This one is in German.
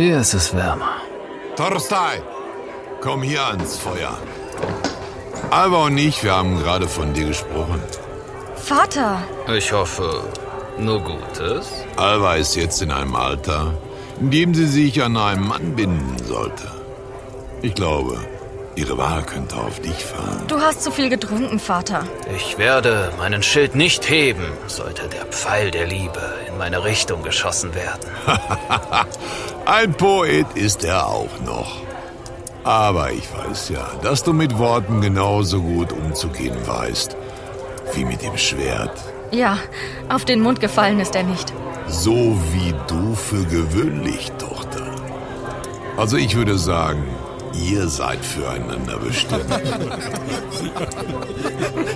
Hier ist es wärmer. Torstein, komm hier ans Feuer. Alva und ich, wir haben gerade von dir gesprochen. Vater! Ich hoffe, nur Gutes. Alva ist jetzt in einem Alter, in dem sie sich an einen Mann binden sollte. Ich glaube, ihre Wahl könnte auf dich fallen. Du hast zu viel getrunken, Vater. Ich werde meinen Schild nicht heben, sollte der Pfeil der Liebe in meine Richtung geschossen werden. Ein Poet ist er auch noch. Aber ich weiß ja, dass du mit Worten genauso gut umzugehen weißt, wie mit dem Schwert. Ja, auf den Mund gefallen ist er nicht. So wie du für gewöhnlich, Tochter. Also ich würde sagen, ihr seid füreinander bestimmt.